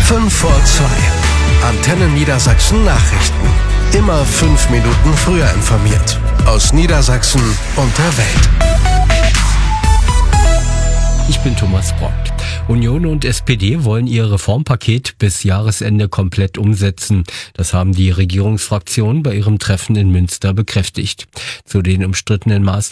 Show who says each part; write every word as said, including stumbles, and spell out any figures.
Speaker 1: fünf vor zwei. Antenne Niedersachsen Nachrichten. Immer fünf Minuten früher informiert. Aus Niedersachsen und der Welt.
Speaker 2: Ich bin Thomas Brock. Union und S P D wollen ihr Reformpaket bis Jahresende komplett umsetzen. Das haben die Regierungsfraktionen bei ihrem Treffen in Münster bekräftigt. Zu den umstrittenen Maßnahmen